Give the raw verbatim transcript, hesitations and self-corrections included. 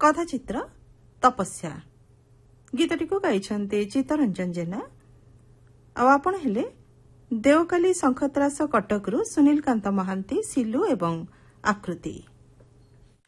कथाचित्र तपस्या गीतटी को गाइछन्ते चित्तरंजन जेना। आ आपण हेले देवकाली शंखत्रास कटकरू सुनील कांत महांती, सिलु एवं आकृति।